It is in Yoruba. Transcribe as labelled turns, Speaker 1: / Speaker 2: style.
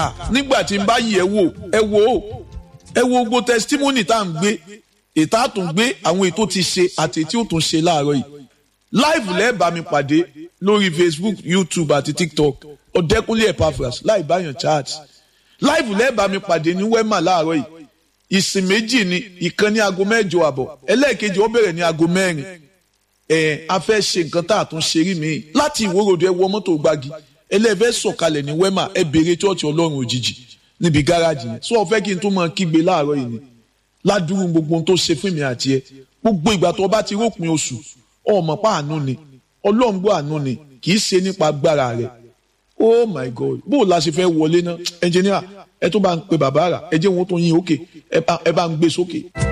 Speaker 1: nígbà tí n bá yí ẹ wo gbogbo testimony tá à ń gbé ètò àtúngbé àwọn ètò ti ṣe àti tí ó tún ṣe láàárọ̀ yìí live lẹ́ẹ̀bà mi pàdé lórí Facebook, YouTube àti TikTok Ọ̀dẹ́kúnlé Epaphras láì báyàn chat live lẹ́ẹ̀bà mi pàdé ní Wema láàárọ̀ yìí ìsìn méjì ni ìkan ní aago 8:30 ẹlẹ́ẹ̀kejì ó bẹ̀rẹ̀ ní aago 4 a fẹ́ ṣe nǹkan tá a tún ṣe rí mi láti ìwórodò ẹ wọ mọ́tò gbági ẹlẹ́ẹ̀fẹ́ sọ̀kalẹ̀ ní Wema ẹ béèrè chọ́ọ̀chì Ọlọ́run òjijì níbi gáràjì yẹn sọ fẹ́ kí n tún máa kígbe láàárọ̀ yìí ni ládùúrú gbogbo ohun tó ṣe fún mi àti ẹ gbogbo ìgbà tó bá ti rópin oṣù ọmọ pa àánú ni Ọlọ́run gbọ́ àánú ni kì í ṣe nípa agbára rẹ̀ oh my God bó o la ṣe fẹ́ wọlé náà ẹnjìníà ẹ tó bá ń pe bàbá rà ẹ jẹ́ wọn tó yín òkè ẹ bá ń gbé sókè.